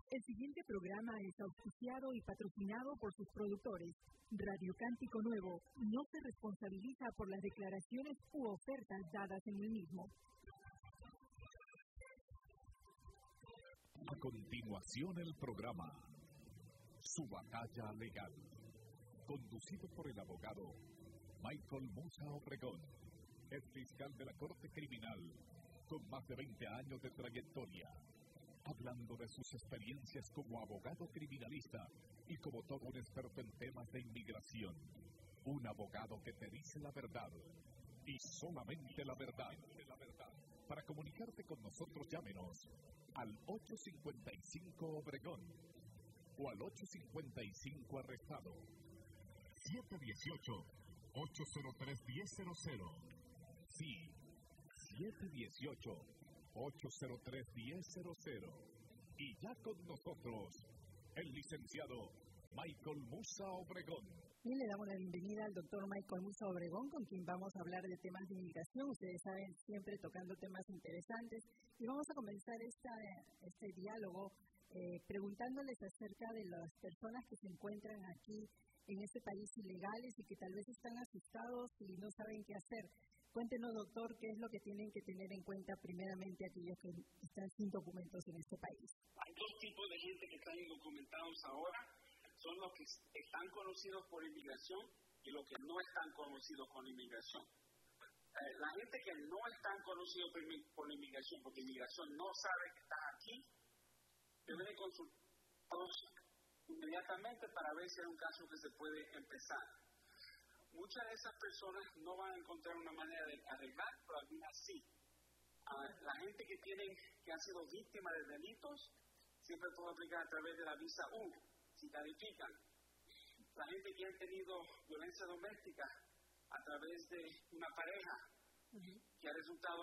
El siguiente programa es auspiciado y patrocinado por sus productores. Radio Cántico Nuevo no se responsabiliza por las declaraciones u ofertas dadas en el mismo. A continuación el programa Su Batalla Legal, conducido por el abogado Michael Musa Obregón, es fiscal de la Corte Criminal con más de 20 años de trayectoria, hablando de sus experiencias como abogado criminalista y como todo un experto en temas de inmigración. Un abogado que te dice la verdad y solamente la verdad. Para comunicarte con nosotros, llámenos al 855 Obregón o al 855 Arrestado. 718-803-1000. Sí, 718-803-1000. Y ya con nosotros, el licenciado Michael Musa Obregón. Y le damos la bienvenida al doctor Michael Musa Obregón, con quien vamos a hablar de temas de inmigración. Ustedes saben, siempre tocando temas interesantes. Y vamos a comenzar este diálogo preguntándoles acerca de las personas que se encuentran aquí en este país ilegales y que tal vez están asustados y no saben qué hacer. Cuéntenos, doctor, qué es lo que tienen que tener en cuenta primeramente aquellos que están sin documentos en este país. Hay dos tipos de gente que están indocumentados ahora. Son los que están conocidos por inmigración y los que no están conocidos por inmigración. La gente que no están conocidos por inmigración, porque inmigración no sabe que están aquí, deben consultarlos inmediatamente para ver si hay un caso que se puede empezar. Muchas de esas personas no van a encontrar una manera de arreglar, pero algunas sí. La gente que ha sido víctima de delitos siempre puede aplicar a través de la visa U, si califican. La gente que ha tenido violencia doméstica a través de una pareja que ha resultado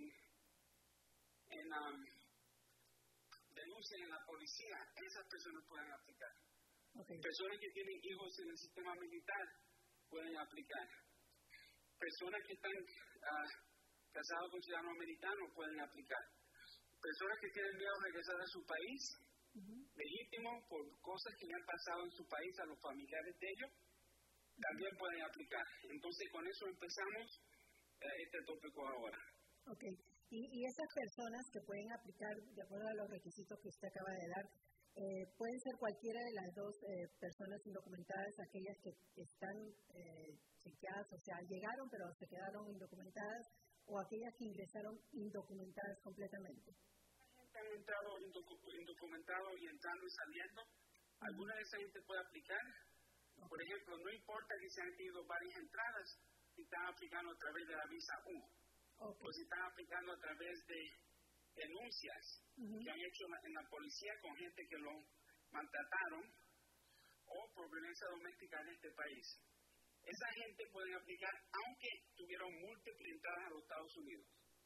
en denuncias en la policía, esas personas pueden aplicar. Okay. Personas que tienen hijos en el sistema militar pueden aplicar. Personas que están casados con ciudadanos americanos pueden aplicar. Personas que tienen miedo a regresar a su país, legítimo, por cosas que le han pasado en su país a los familiares de ellos, también pueden aplicar. Entonces, con eso empezamos este tópico ahora. Ok. Y esas personas que pueden aplicar, de acuerdo a los requisitos que usted acaba de dar, pueden ser cualquiera de las dos personas indocumentadas, aquellas que están chequeadas, o sea, llegaron pero se quedaron indocumentadas, o aquellas que ingresaron indocumentadas completamente. Han entrado indocumentados y entrando y saliendo. Alguna de esa gente puede aplicar. Por ejemplo, no importa que se han tenido varias entradas, si están aplicando a través de la visa U, o si están aplicando a través de denuncias que han hecho en la policía con gente que lo maltrataron o por violencia doméstica en este país. Esa gente puede aplicar aunque tuvieron múltiples entradas a los Estados Unidos.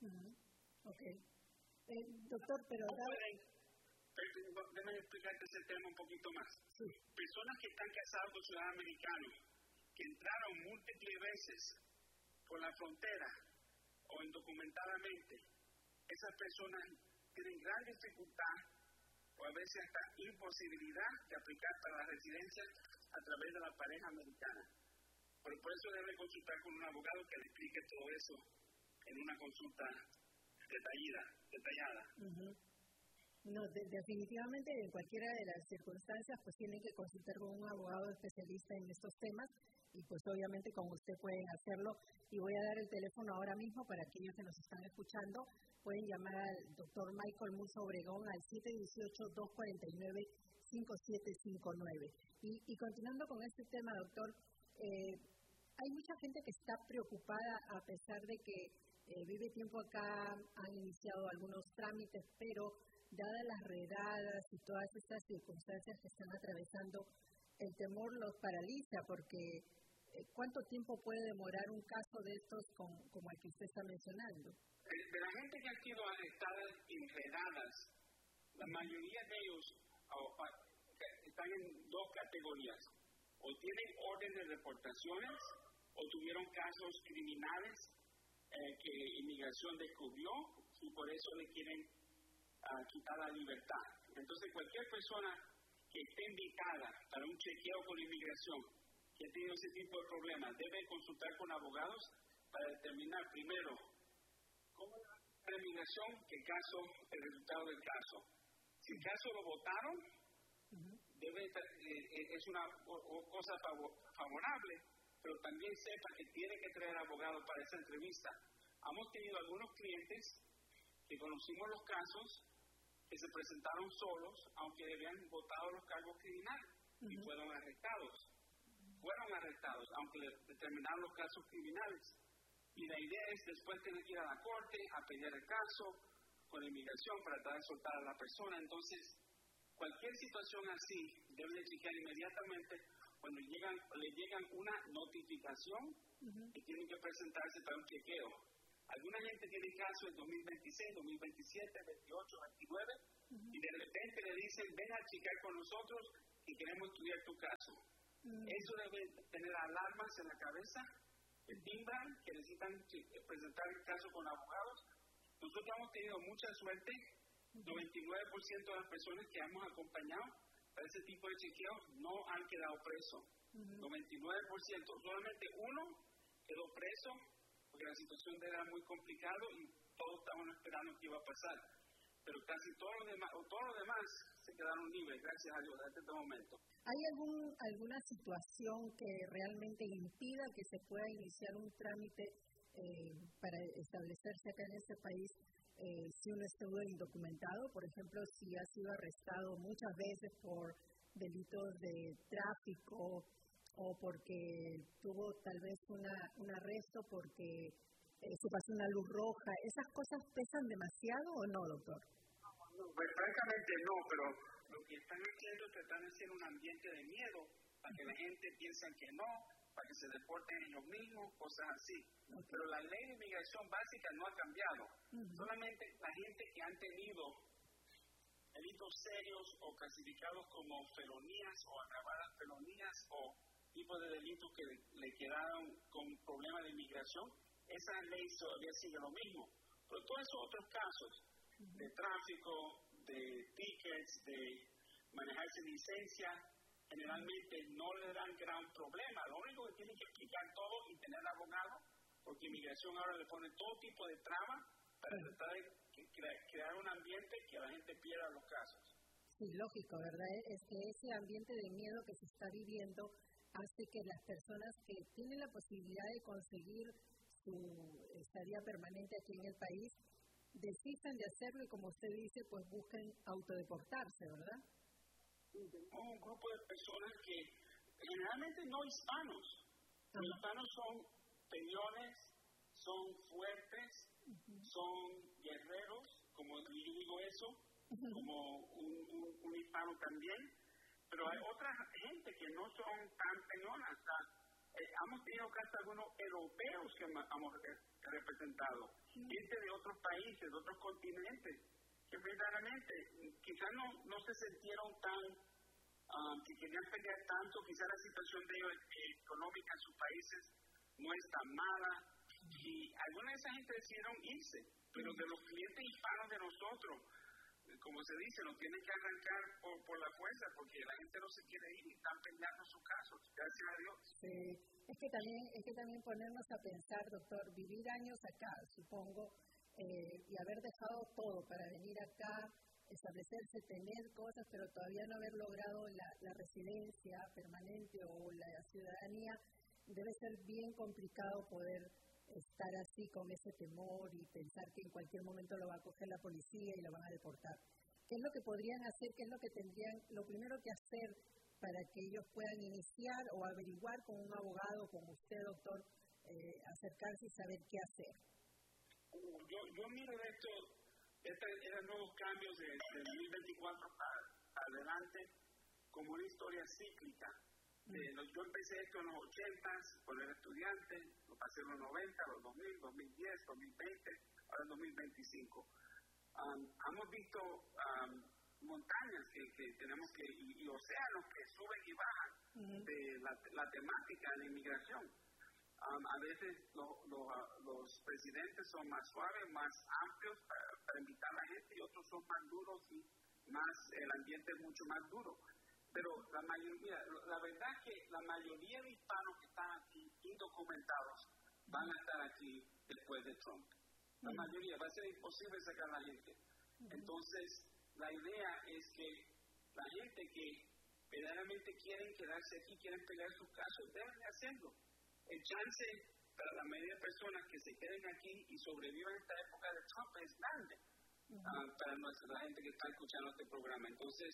Doctor, pero... Déjame explicarte ese tema un poquito más. Sí. Personas que están casadas con ciudadanos americanos, que entraron múltiples veces por la frontera o indocumentadamente, esas personas tienen gran dificultad o a veces hasta imposibilidad de aplicar para la residencia a través de la pareja americana. Por eso debe consultar con un abogado que le explique todo eso en una consulta detallada. No, definitivamente en cualquiera de las circunstancias pues tienen que consultar con un abogado especialista en estos temas y pues obviamente con usted pueden hacerlo. Y voy a dar el teléfono ahora mismo para aquellos que nos están escuchando. Pueden llamar al doctor Michael Musa Obregón al 718-249-5759. Y continuando con este tema, doctor, hay mucha gente que está preocupada a pesar de que vive tiempo acá, han iniciado algunos trámites, pero dadas las redadas y todas estas circunstancias que están atravesando, el temor los paraliza porque ¿cuánto tiempo puede demorar un caso de estos como el que usted está mencionando? De la gente que ha sido arrestada y redadas, la mayoría de ellos están en dos categorías. O tienen orden de deportaciones o tuvieron casos criminales que inmigración descubrió y por eso le quieren quitar la libertad. Entonces, cualquier persona que esté invitada para un chequeo con inmigración, que ha tenido ese tipo de problemas, debe consultar con abogados para determinar primero cómo va la inmigración, el resultado del caso. Si el caso lo votaron, es una cosa favorable, pero también sepa que tiene que traer abogado para esa entrevista. Hemos tenido algunos clientes que conocimos los casos que se presentaron solos, aunque habían votado los cargos criminales y fueron arrestados. Aunque determinaron los casos criminales. Y la idea es después tener que ir a la corte a pelear el caso con inmigración para tratar de soltar a la persona. Entonces, cualquier situación así debe de chequear inmediatamente cuando le llegan una notificación que tienen que presentarse para un chequeo. Alguna gente tiene casos en 2026, 2027, 28, 29 y de repente le dicen, ven a chequear con nosotros y queremos estudiar tu caso. Eso debe tener alarmas en la cabeza, que timbran, que necesitan presentar el caso con abogados. Nosotros hemos tenido mucha suerte, 99% de las personas que hemos acompañado para ese tipo de chequeos no han quedado presos. 99%, solamente uno quedó preso porque la situación era muy complicada y todos estaban esperando qué iba a pasar. Pero casi todos los demás se quedaron libres, gracias a Dios, hasta este momento. ¿Hay alguna situación que realmente impida que se pueda iniciar un trámite para establecerse acá en este país si uno estuvo indocumentado? Por ejemplo, si ha sido arrestado muchas veces por delitos de tráfico o porque tuvo tal vez un arresto porque se pasó una luz roja. ¿Esas cosas pesan demasiado o no, doctor? Pues francamente no, pero lo que están haciendo es tratar de hacer un ambiente de miedo para que la gente piense que no, para que se deporten ellos mismos, cosas así. Pero la ley de inmigración básica no ha cambiado. Solamente la gente que han tenido delitos serios o clasificados como felonías o agravadas felonías o tipos de delitos que le quedaron con problemas de inmigración, esa ley todavía sigue lo mismo. Pero todos esos otros casos de tráfico, de tickets, de manejar sin licencia, generalmente no le dan gran problema. Lo único que tienen que explicar todo y tener abogado, porque inmigración ahora le pone todo tipo de trama para tratar de crear un ambiente que la gente pierda los casos. Sí, lógico, ¿verdad? Es que ese ambiente de miedo que se está viviendo hace que las personas que tienen la posibilidad de conseguir su estadía permanente aquí en el país decidan de hacerlo y, como usted dice, pues busquen autodeportarse, ¿verdad? Un grupo de personas que generalmente no hispanos. Los hispanos son peleones, son fuertes, son guerreros, como yo digo eso, como un hispano también, pero hay otra gente que no son tan peleonas. Hemos tenido casi algunos europeos que hemos representado, gente de otros países, de otros continentes, que verdaderamente quizás no se sintieron tan, que querían pelear tanto, quizás la situación de ellos económica en sus países no es tan mala, y alguna de esa gente decidieron irse, pero de los clientes hispanos de nosotros, como se dice, nos tienen que arrancar por la fuerza, porque la gente no se quiere ir y están peleando sus casos, gracias a Dios. Sí, es que también ponernos a pensar, doctor, vivir años acá, supongo, y haber dejado todo para venir acá, establecerse, tener cosas, pero todavía no haber logrado la residencia permanente o la ciudadanía, debe ser bien complicado poder estar así con ese temor y pensar que en cualquier momento lo va a coger la policía y lo van a deportar. ¿Qué es lo que podrían hacer? ¿Qué es lo que tendrían, lo primero que hacer para que ellos puedan iniciar o averiguar con un abogado, como usted, doctor, acercarse y saber qué hacer? Yo miro estos nuevos cambios de 2024 para adelante como una historia cíclica. Yo empecé esto en los 80s, cuando era estudiante, lo pasé en los 90, los 2000, 2010, 2020, ahora en 2025. Hemos visto montañas que tenemos y océanos que suben y bajan de la temática de la inmigración. A veces los presidentes son más suaves, más amplios para invitar a la gente, y otros son más duros y el ambiente es mucho más duro. Pero la verdad es que la mayoría de hispanos que están aquí indocumentados van a estar aquí después de Trump. La mayoría, va a ser imposible sacar a la gente. Entonces, la idea es que la gente que verdaderamente quieren quedarse aquí, quieren pelear sus casos, deben hacerlo. El chance para la mayoría de personas que se queden aquí y sobrevivan esta época de Trump es grande para la gente que está escuchando este programa. Entonces,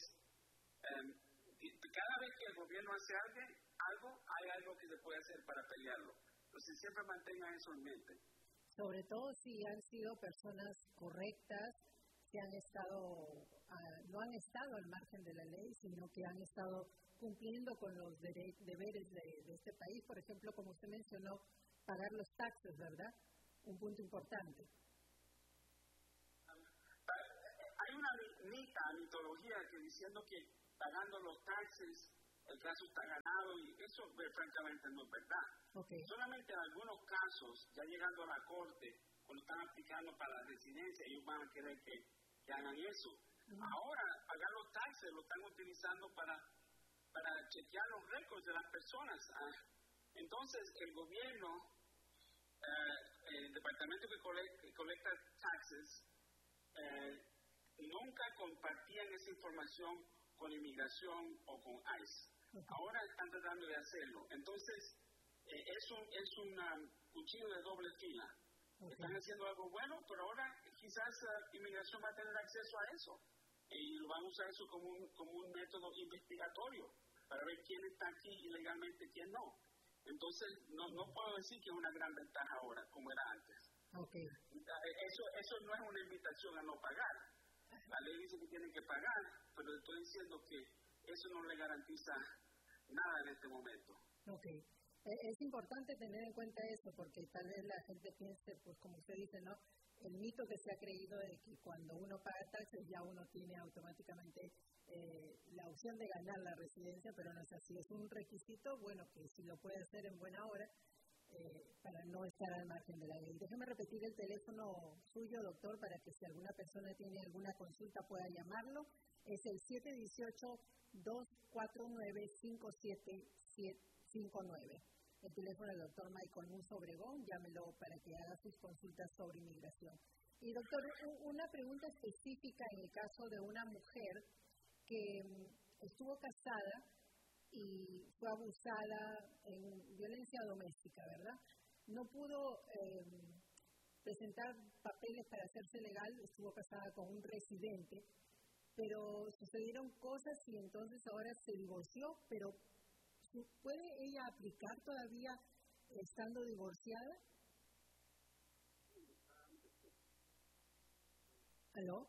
cada vez que el gobierno hace algo, hay algo que se puede hacer para pelearlo. Entonces, siempre mantengan eso en mente. Sobre todo si han sido personas correctas, que han estado, no han estado al margen de la ley, sino que han estado cumpliendo con los deberes de este país. Por ejemplo, como usted mencionó, pagar los taxes, ¿verdad? Un punto importante. Hay una mitología que diciendo que pagando los taxes el caso está ganado, y eso francamente no es verdad. Solamente en algunos casos, ya llegando a la corte, cuando están aplicando para la residencia, ellos van a querer que hagan eso. Ahora, pagar los taxes lo están utilizando para chequear los récords de las personas. Entonces, el gobierno, el departamento que colecta taxes, nunca compartían esa información con inmigración o con ICE. Ahora están tratando de hacerlo. Entonces, es un cuchillo de doble fila. Están haciendo algo bueno, pero ahora quizás inmigración va a tener acceso a eso. Y lo van a usar eso como un método investigatorio para ver quién está aquí ilegalmente y quién no. Entonces, no puedo decir que es una gran ventaja ahora, como era antes. Eso no es una invitación a no pagar. La ley dice que tienen que pagar, pero estoy diciendo que eso no le garantiza nada en este momento. Es importante tener en cuenta eso, porque tal vez la gente piense, pues como usted dice, ¿no? El mito que se ha creído de que cuando uno paga taxes ya uno tiene automáticamente la opción de ganar la residencia, pero no es así. Es un requisito, bueno, que si lo puede hacer en buena hora, para no estar al margen de la ley. Déjeme repetir el teléfono suyo, doctor, para que si alguna persona tiene alguna consulta pueda llamarlo. Es el 718-249-5759. El teléfono del doctor Michael Musa Obregón, llámelo para que haga sus consultas sobre inmigración. Y doctor, una pregunta específica en el caso de una mujer que estuvo casada y fue abusada en violencia doméstica, ¿verdad? No pudo presentar papeles para hacerse legal, estuvo casada con un residente, pero sucedieron cosas y entonces ahora se divorció, pero ¿puede ella aplicar todavía estando divorciada? ¿Aló?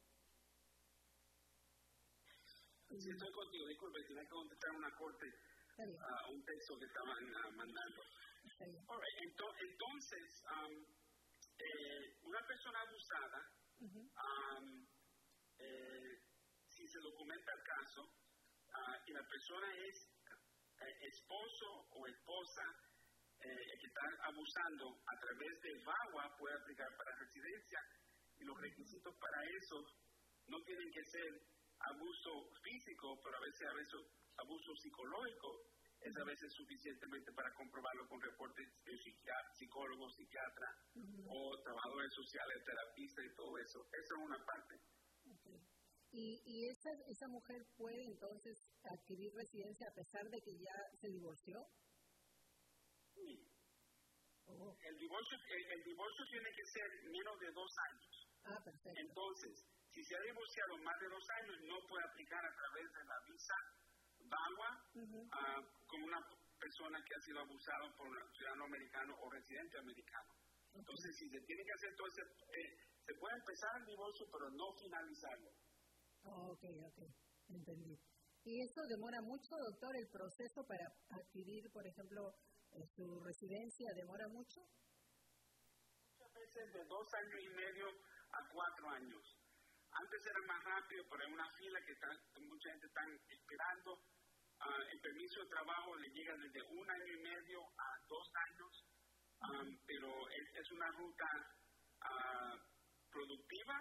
Sí, estoy contigo, disculpe, tenía que contestar una corte, un texto que estaban mandando. Entonces, una persona abusada, si se documenta el caso, y la persona es esposo o esposa que está abusando a través de VAWA, puede aplicar para residencia, y los requisitos para eso no tienen que ser abuso físico, pero a veces abuso psicológico es a veces suficientemente para comprobarlo con reportes de psicólogos, psiquiatras o trabajadores sociales, terapistas y todo eso. Eso es una parte. ¿Y esa mujer puede entonces adquirir residencia a pesar de que ya se divorció? Sí. El divorcio tiene que ser menos de 2 años. Perfecto. Entonces, si se ha divorciado más de 2 años, no puede aplicar a través de la visa VAWA como una persona que ha sido abusada por un ciudadano americano o residente americano. Entonces, si se tiene que hacer todo ese, se puede empezar el divorcio, pero no finalizarlo. Ok, entendí. ¿Y eso demora mucho, doctor, el proceso para adquirir, por ejemplo, su residencia? ¿Demora mucho? Muchas veces de 2 años y medio a 4 años. Antes era más rápido, pero hay una fila que mucha gente está esperando. El permiso de trabajo le llega desde 1 año y medio a 2 años, pero es una ruta productiva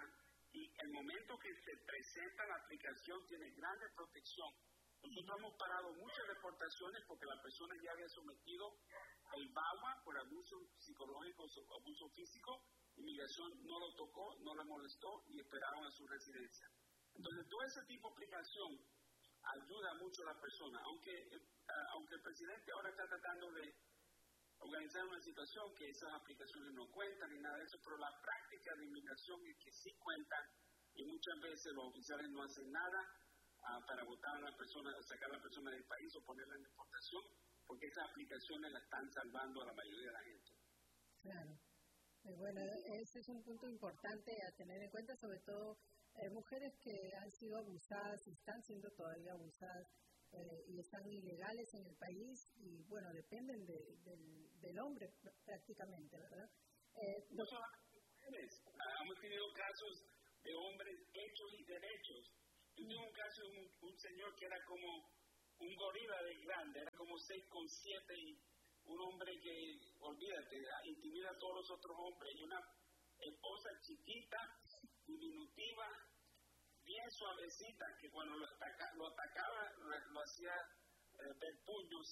y el momento que se presenta la aplicación tiene grande protección. Nosotros hemos parado muchas deportaciones porque la persona ya había sometido el VAWA por abuso psicológico o abuso físico. Inmigración no lo tocó, no la molestó y esperaron a su residencia. Entonces, todo ese tipo de aplicación ayuda mucho a la persona, aunque el presidente ahora está tratando de organizar una situación que esas aplicaciones no cuentan ni nada de eso, pero la práctica de inmigración es que sí cuentan y muchas veces los oficiales no hacen nada para votar a la persona, sacar a la persona del país o ponerla en deportación, porque esas aplicaciones la están salvando a la mayoría de la gente. Claro. Bueno, ese es un punto importante a tener en cuenta, sobre todo mujeres que han sido abusadas y están siendo todavía abusadas y están ilegales en el país y, bueno, dependen del hombre prácticamente, ¿verdad? No solamente mujeres, hemos tenido casos de hombres hechos y derechos. Yo tengo un caso de un señor que era como un gorila de grande, era como 6'7" y un hombre que, olvídate, intimida a todos los otros hombres, y una esposa chiquita, diminutiva, bien suavecita, que cuando lo atacaba lo hacía ver puños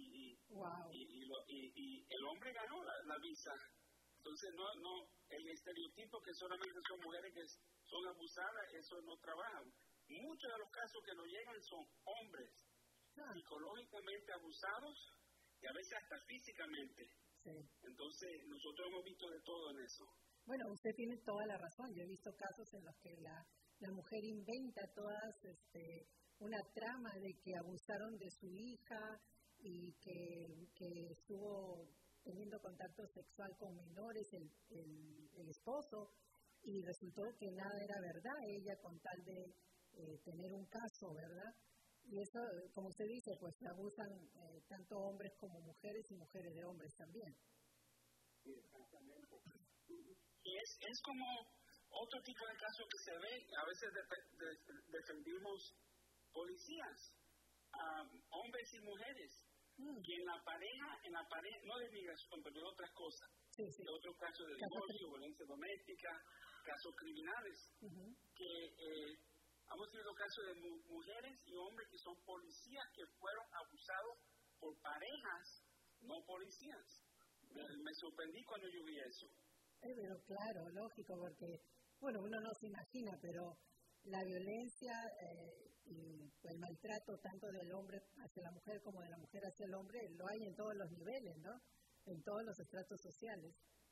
y el hombre ganó la visa. Entonces el estereotipo que solamente son mujeres que son abusadas, eso no trabaja. Muchos de los casos que nos llegan son hombres psicológicamente abusados y a veces hasta físicamente. Sí. Entonces, nosotros hemos visto de todo en eso. Bueno, usted tiene toda la razón. Yo he visto casos en los que la mujer inventa todas una trama de que abusaron de su hija y que estuvo teniendo contacto sexual con menores el esposo, y resultó que nada era verdad, ella con tal de tener un caso, ¿verdad? Y eso, como usted dice, pues abusan tanto hombres como mujeres y mujeres de hombres también. Sí, exactamente. Y es como otro tipo de caso que se ve, a veces defendimos policías, hombres y mujeres, y en la pareja, no de migración, pero de otras cosas, de otros casos de divorcio, violencia doméstica, casos criminales, que hemos tenido casos de mujeres y hombres que son policías que fueron abusados por parejas, no policías. Me sorprendí cuando yo vi eso. Pero claro, lógico, porque, bueno, uno no se imagina, pero la violencia y el maltrato tanto del hombre hacia la mujer como de la mujer hacia el hombre lo hay en todos los niveles, ¿no? En todos los estratos sociales.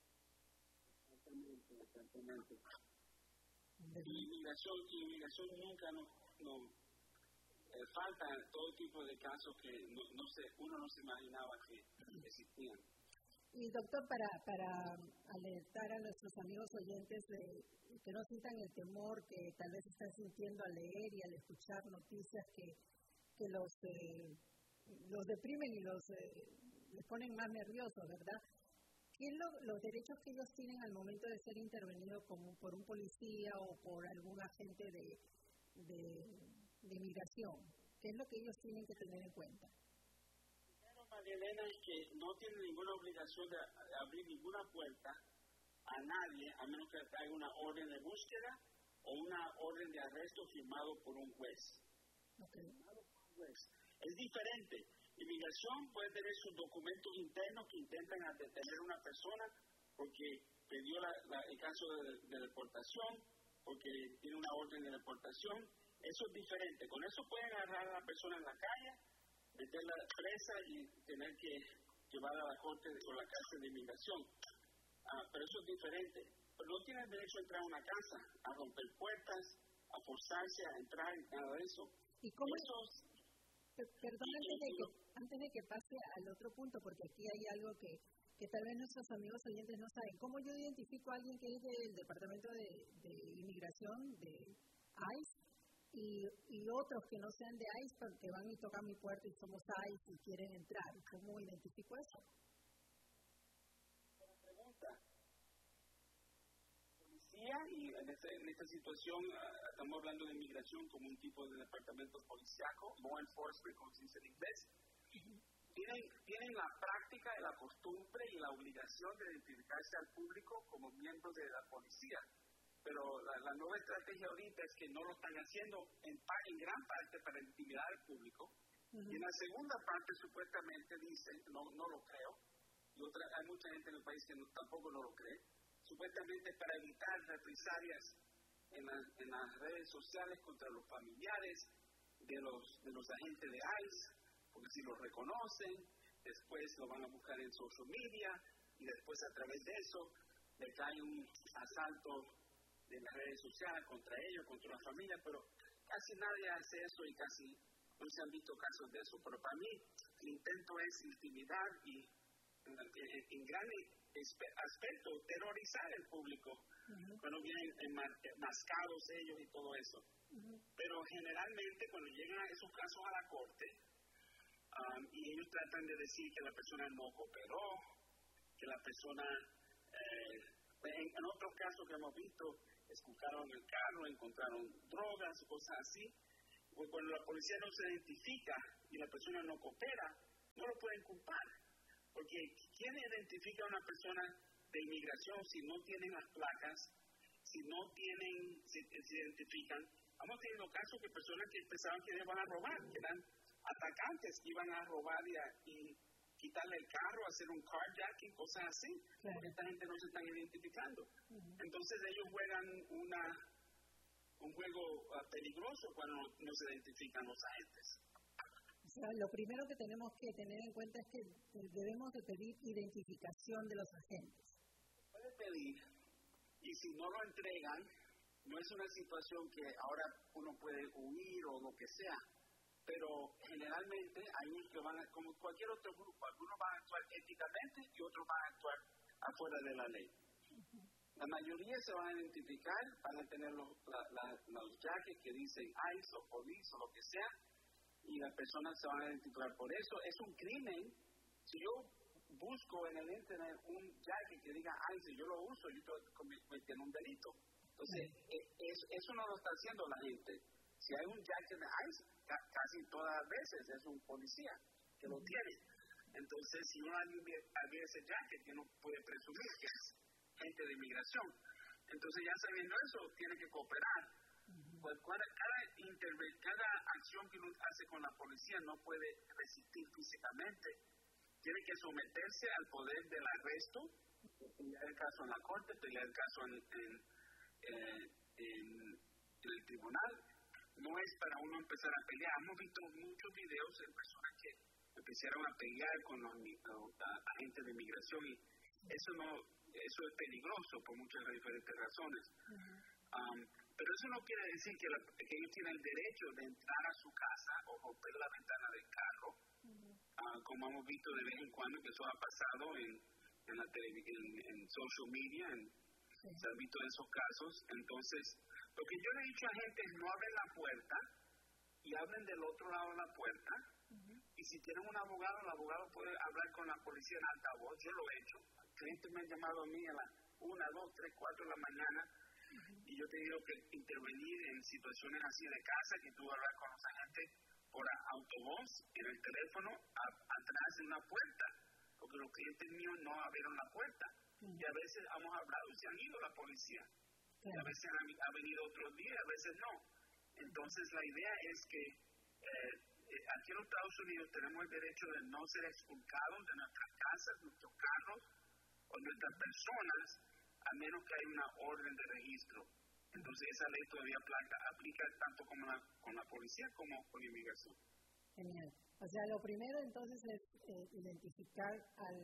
Exactamente. Y inmigración nunca falta todo tipo de casos que uno no se imaginaba que existían. Y doctor, para alertar a nuestros amigos oyentes de que no sientan el temor que tal vez están sintiendo al leer y al escuchar noticias que los deprimen y les ponen más nerviosos, ¿verdad? ¿Qué es los derechos que ellos tienen al momento de ser intervenidos por un policía o por algún agente de inmigración? ¿Qué es lo que ellos tienen que tener en cuenta? Elena, es que no tiene ninguna obligación de abrir ninguna puerta a nadie, a menos que haya una orden de búsqueda o una orden de arresto firmado por un juez. Okay. Es diferente. Inmigración puede tener sus documentos internos que intentan detener a una persona porque pidió el caso de deportación, porque tiene una orden de deportación. Eso es diferente. Con eso pueden agarrar a la persona en la calle, meterla presa y tener que llevarla a la corte o la cárcel de inmigración. Pero eso es diferente. Pero no tienen derecho a entrar a una casa, a romper puertas, a forzarse a entrar y nada de eso. ¿Y cómo? Perdón, antes de que pase al otro punto, porque aquí hay algo que tal vez nuestros amigos oyentes no saben. ¿Cómo yo identifico a alguien que es del Departamento de Inmigración, de ICE, y otros que no sean de ICE, porque van y tocan mi puerta y somos ICE y quieren entrar? ¿Cómo identifico eso? Buena pregunta. Policía, y en esta situación estamos hablando de inmigración como un tipo de departamento policíaco, law enforcement, como se dice en inglés. Tienen la práctica y la costumbre y la obligación de identificarse al público como miembros de la policía. pero la nueva estrategia ahorita es que no lo están haciendo en gran parte para intimidar al público. Y en la segunda parte supuestamente dicen, no lo creo, y hay mucha gente en el país que tampoco no lo cree, supuestamente para evitar represalias en las redes sociales contra los familiares de los agentes de ICE, porque si los reconocen, después lo van a buscar en social media, y después a través de eso le cae un asalto de las redes sociales contra ellos, contra la familia, pero casi nadie hace eso y casi no se han visto casos de eso. Pero para mí el intento es intimidar y en gran aspecto terrorizar al público cuando vienen enmascarados ellos y todo eso. Pero generalmente cuando llegan a esos casos a la corte y ellos tratan de decir que la persona no cooperó, que la persona en otros casos que hemos visto escucharon el carro, encontraron drogas, cosas así. Pues cuando la policía no se identifica y la persona no coopera, no lo pueden culpar. Porque ¿quién identifica a una persona de inmigración si no tienen las placas, si no se identifican? Hemos tenido casos de personas que pensaban que iban a robar, que eran atacantes que iban a robar y quitarle el carro, hacer un carjacking, cosas así, porque esta gente no se están identificando. Entonces ellos juegan un juego peligroso cuando no se identifican los agentes. O sea, lo primero que tenemos que tener en cuenta es que debemos de pedir identificación de los agentes. Puede pedir, y si no lo entregan, no es una situación que ahora uno puede huir o lo que sea, pero generalmente hay unos que van a, como cualquier otro grupo, algunos van a actuar éticamente y otros van a actuar afuera de la ley. La mayoría se van a identificar, van a tener los jackets que dicen ICE o police o lo que sea, y las personas se van a identificar por eso. Es un crimen. Si yo busco en el internet un jacket que diga ICE y yo lo uso, yo estoy cometiendo un delito. Entonces, eso no lo está haciendo la gente. Si hay un jacket de ICE, casi todas las veces es un policía que lo tiene. Entonces, si uno había ese jacket, que no puede presumir que es gente de inmigración. Entonces, ya sabiendo eso, tiene que cooperar. Pues cada acción que uno hace con la policía no puede resistir físicamente. Tiene que someterse al poder del arresto, pelear el caso en la corte, pelear el caso en el tribunal. No es para uno empezar a pelear. Hemos visto muchos videos de personas que empezaron a pelear con los agentes de inmigración y eso es peligroso por muchas diferentes razones. Pero eso no quiere decir que ellos tienen el derecho de entrar a su casa o romper la ventana del carro, como hemos visto de vez en cuando que eso ha pasado en la televisión, en social media, se han visto esos casos. Entonces, lo que yo le he dicho a gente es no abren la puerta y hablen del otro lado de la puerta. Y si tienen un abogado, el abogado puede hablar con la policía en altavoz. Yo lo he hecho. Clientes me han llamado a mí a las 1, 2, 3, 4 de la mañana y yo he tenido que intervenir en situaciones así de casa, que tuve que hablar con los agentes por autovoz, en el teléfono, atrás de una puerta, porque los clientes míos no abrieron la puerta. Y a veces hemos hablado y se han ido la policía. Y a veces ha venido otros días, a veces no. Entonces la idea es que aquí en los Estados Unidos tenemos el derecho de no ser expulsados de nuestras casas, nuestros carros o nuestras personas, a menos que haya una orden de registro. Entonces esa ley todavía aplica tanto con la policía como con la inmigración. Genial. O sea, lo primero entonces es identificar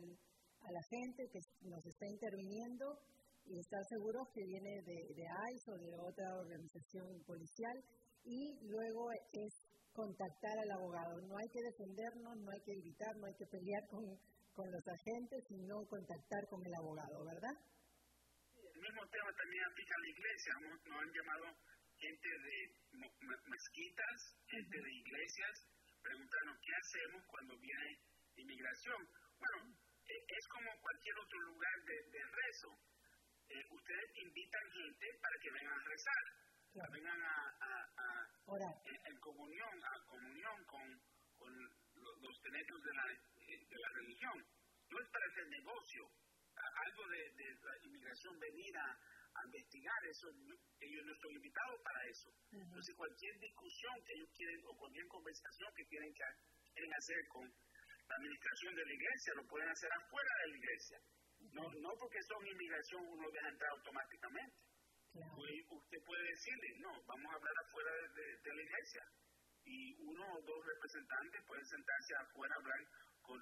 a la gente que nos está interviniendo y estar seguros que viene de ICE o de otra organización policial, y luego es contactar al abogado. No hay que defendernos, no hay que gritar, no hay que pelear con los agentes, sino contactar con el abogado, ¿verdad? El mismo tema también aplica a la iglesia. Nos han llamado gente de mezquitas, gente de iglesias, preguntarnos qué hacemos cuando viene inmigración. Bueno, es como cualquier otro lugar de rezo. Ustedes invitan gente para que vengan a rezar, vengan a orar en comunión con los tenedores de la religión. No es para hacer negocio. Algo de la inmigración venir a investigar eso. Ellos no están invitados para eso. Entonces, cualquier discusión que ellos quieren o cualquier conversación que quieren hacer con la administración de la iglesia, lo pueden hacer afuera de la iglesia. No porque son inmigración uno deja entrar automáticamente. Claro. Usted puede decirle, no, vamos a hablar afuera de la iglesia. Y uno o dos representantes pueden sentarse afuera a hablar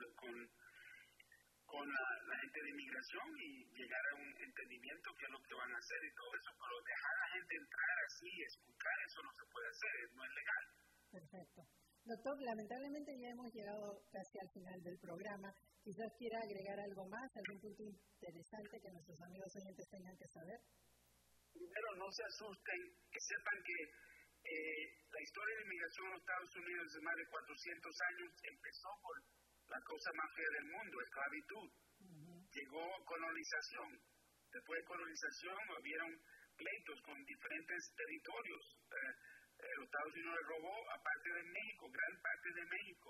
con la gente de inmigración y llegar a un entendimiento qué es lo que van a hacer y todo eso. Pero dejar a la gente entrar así, escuchar, eso no se puede hacer, no es legal. Perfecto. Doctor, lamentablemente ya hemos llegado casi al final del programa. Quizás quiera agregar algo más, algún punto interesante que nuestros amigos oyentes tengan que saber. Primero, no se asusten, que sepan que la historia de inmigración en los Estados Unidos de más de 400 años empezó por la cosa más fea del mundo, esclavitud. Llegó colonización. Después de colonización hubieron pleitos con diferentes territorios. Los Estados Unidos le robó a parte de México, gran parte de México.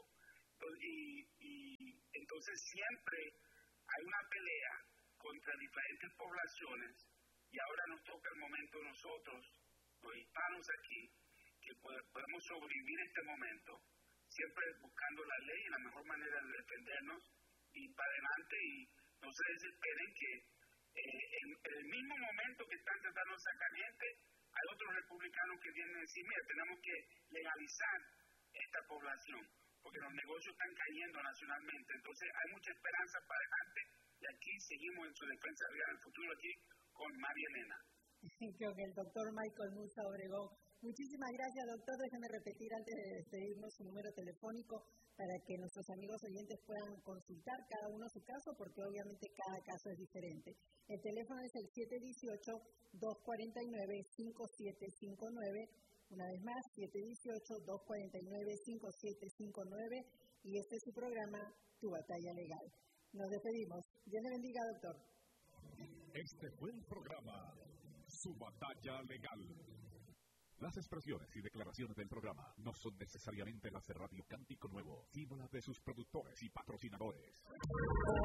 Y entonces siempre hay una pelea contra diferentes poblaciones y ahora nos toca el momento nosotros, los hispanos aquí, que podemos sobrevivir este momento, siempre buscando la ley y la mejor manera de defendernos y para adelante, y no se desesperen que en el mismo momento que están tratando de sacar gente, hay otros republicanos que vienen a decir, mira, tenemos que legalizar esta población, porque los negocios están cayendo nacionalmente. Entonces hay mucha esperanza para adelante y aquí seguimos en su defensa real del futuro aquí con María Elena. Creo que el doctor Michael Musa Obregón. Muchísimas gracias, doctor. Déjeme repetir antes de despedirnos su número telefónico para que nuestros amigos oyentes puedan consultar cada uno su caso, porque obviamente cada caso es diferente. El teléfono es el 718-249-5759. Una vez más, 718-249-5759. Y este es su programa, Tu Batalla Legal. Nos despedimos. Dios le bendiga, doctor. Este fue el programa Su Batalla Legal. Las expresiones y declaraciones del programa no son necesariamente las de Radio Cántico Nuevo, sino las de sus productores y patrocinadores.